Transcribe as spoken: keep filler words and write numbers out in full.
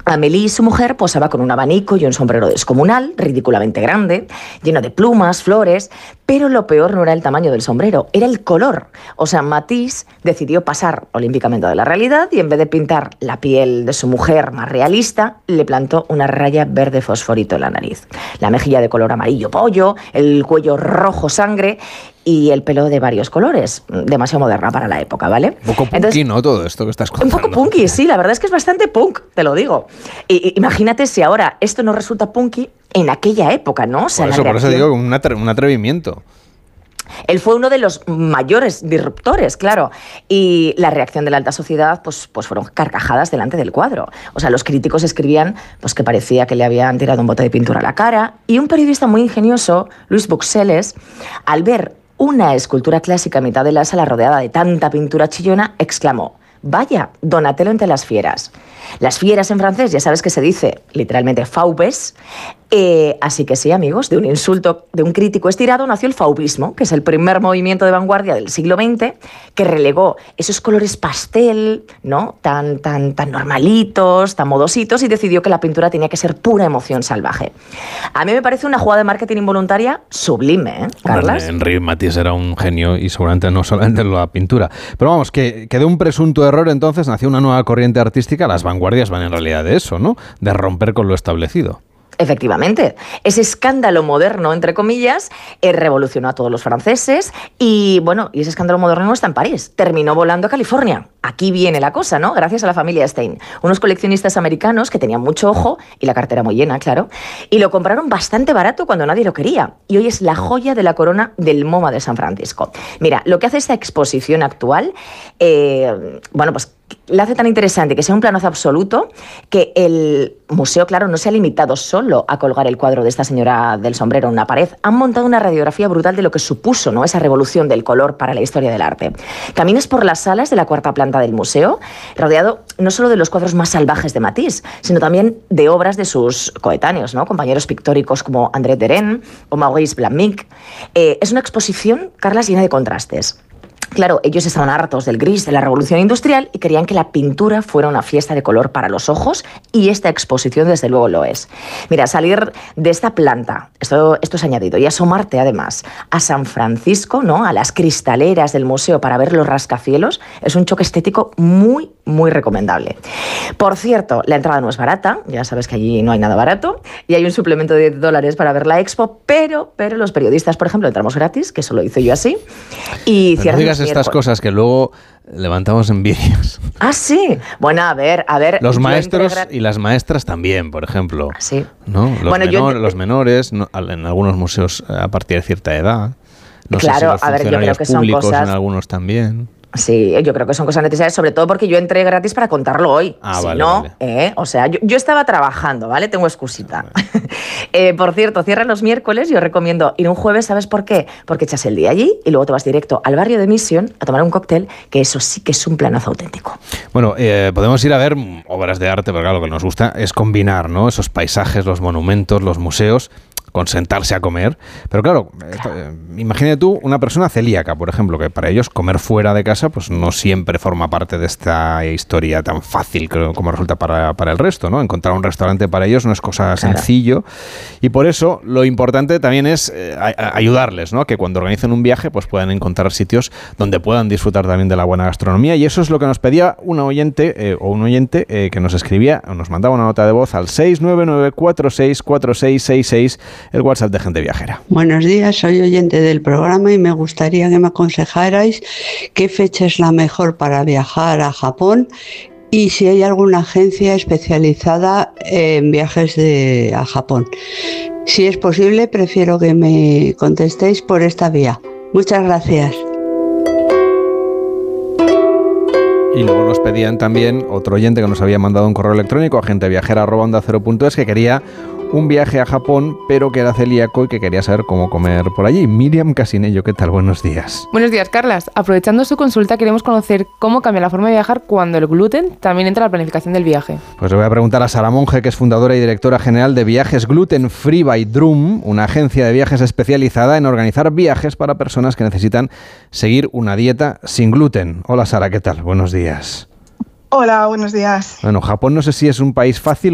Amélie, su mujer, posaba con un abanico y un sombrero descomunal, ridículamente grande, lleno de plumas, flores, pero lo peor no era el tamaño del sombrero, era el color. O sea, Matisse decidió pasar olímpicamente de la realidad y en vez de pintar la piel de su mujer más realista, le plantó una raya verde fosforito en la nariz. La mejilla de color amarillo pollo, el cuello rojo sangre y el pelo de varios colores. Demasiado moderna para la época, ¿vale? Un poco punky, Entonces, ¿no? Todo esto que estás contando. Un poco punky, sí, la verdad es que es bastante punk, te lo digo. Y, y, imagínate si ahora esto no resulta punky en aquella época, ¿no? O sea, por eso, la por eso digo, un, atre- un atrevimiento. Él fue uno de los mayores disruptores, claro, y la reacción de la alta sociedad pues, pues fueron carcajadas delante del cuadro. O sea, los críticos escribían pues, que parecía que le habían tirado un bote de pintura a la cara, y un periodista muy ingenioso, Louis Buxelles, al ver una escultura clásica a mitad de la sala rodeada de tanta pintura chillona, exclamó: «Vaya, Donatello entre las fieras». Las fieras en francés, ya sabes que se dice literalmente faubes, eh, así que sí, amigos, de un insulto de un crítico estirado nació el faubismo, que es el primer movimiento de vanguardia del siglo veinte, que relegó esos colores pastel, ¿no? tan, tan, tan normalitos, tan modositos, y decidió que la pintura tenía que ser pura emoción salvaje. A mí me parece una jugada de marketing involuntaria sublime, ¿eh, Carlas? Henri Matisse era un genio y seguramente no solamente en la pintura. Pero vamos, que, que de un presunto error entonces nació una nueva corriente artística. Las vanguardias van en realidad de eso, ¿no? De romper con lo establecido. Efectivamente, ese escándalo moderno, entre comillas, eh, revolucionó a todos los franceses y, bueno, y ese escándalo moderno no está en París, terminó volando a California. Aquí viene la cosa, ¿no? Gracias a la familia Stein, unos coleccionistas americanos que tenían mucho ojo y la cartera muy llena, claro, y lo compraron bastante barato cuando nadie lo quería. Y hoy es la joya de la corona del MoMA de San Francisco. Mira, lo que hace esta exposición actual, eh, bueno, pues la hace tan interesante que sea un planazo absoluto que el museo, claro, no se ha limitado solo a colgar el cuadro de esta señora del sombrero en una pared. Han montado una radiografía brutal de lo que supuso, ¿no?, esa revolución del color para la historia del arte. Caminas por las salas de la cuarta planta del museo, rodeado no solo de los cuadros más salvajes de Matisse, sino también de obras de sus coetáneos, ¿no?, compañeros pictóricos como André Derain o Maurice Blahnik. Eh, es una exposición, Carlas, llena de contrastes. Claro, ellos estaban hartos del gris de la revolución industrial y querían que la pintura fuera una fiesta de color para los ojos, y esta exposición desde luego lo es. Mira, salir de esta planta, esto, esto es añadido, y asomarte además a San Francisco, ¿no?, a las cristaleras del museo para ver los rascacielos, es un choque estético muy, muy recomendable. Por cierto, la entrada no es barata, ya sabes que allí no hay nada barato, y hay un suplemento de diez dólares para ver la expo, pero, pero los periodistas, por ejemplo, entramos gratis, que eso lo hice yo así, y cierran estas cosas que luego levantamos envidias. Ah, sí. Bueno, a ver, a ver. Los maestros gra- y las maestras también, por ejemplo. Sí. ¿No? Los, bueno, menor, yo... los menores, no, en algunos museos a partir de cierta edad. No claro, sé si los a ver, yo creo que públicos son cosas... en algunos también. Sí, yo creo que son cosas necesarias, sobre todo porque yo entré gratis para contarlo hoy. Ah, si vale, no, vale. Eh, o sea, yo, yo estaba trabajando, ¿vale? Tengo excusita. Vale. eh, por cierto, cierran los miércoles, yo recomiendo ir un jueves, ¿sabes por qué? Porque echas el día allí y luego te vas directo al barrio de Mission a tomar un cóctel, que eso sí que es un planazo auténtico. Bueno, eh, podemos ir a ver obras de arte, pero claro, lo que nos gusta es combinar, ¿no?, esos paisajes, los monumentos, los museos, con sentarse a comer. Pero claro, claro. Eh, imagínate tú una persona celíaca, por ejemplo, que para ellos comer fuera de casa pues no siempre forma parte de esta historia tan fácil como resulta para, para el resto, ¿no? Encontrar un restaurante para ellos no es cosa claro. sencillo, y por eso lo importante también es eh, a, ayudarles, ¿no?, que cuando organicen un viaje pues puedan encontrar sitios donde puedan disfrutar también de la buena gastronomía, y eso es lo que nos pedía una oyente eh, o un oyente eh, que nos escribía, nos mandaba una nota de voz al seis nueve nueve cuatro seis cuatro seis seis seis, el WhatsApp de Gente Viajera. Buenos días, soy oyente del programa y me gustaría que me aconsejarais qué fecha es la mejor para viajar a Japón y si hay alguna agencia especializada en viajes de, a Japón. Si es posible, prefiero que me contestéis por esta vía. Muchas gracias. Y luego nos pedían también otro oyente que nos había mandado un correo electrónico a genteviajera arroba onda cero punto es, que quería un viaje a Japón, pero que era celíaco y que quería saber cómo comer por allí. Miriam Casinello, ¿qué tal? Buenos días. Buenos días, Carlas. Aprovechando su consulta, queremos conocer cómo cambia la forma de viajar cuando el gluten también entra a la planificación del viaje. Pues le voy a preguntar a Sara Monge, que es fundadora y directora general de Viajes Gluten Free by Drum, una agencia de viajes especializada en organizar viajes para personas que necesitan seguir una dieta sin gluten. Hola, Sara, ¿qué tal? Buenos días. Hola, buenos días. Bueno, Japón no sé si es un país fácil